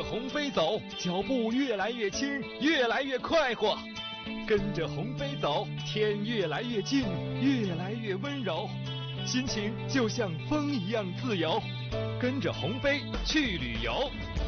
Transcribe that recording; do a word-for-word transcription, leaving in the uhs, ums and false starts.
鸿飞走，脚步越来越轻，越来越快活。跟着鸿飞走，天越来越近，越来越温柔，心情就像风一样自由。跟着鸿飞去旅游。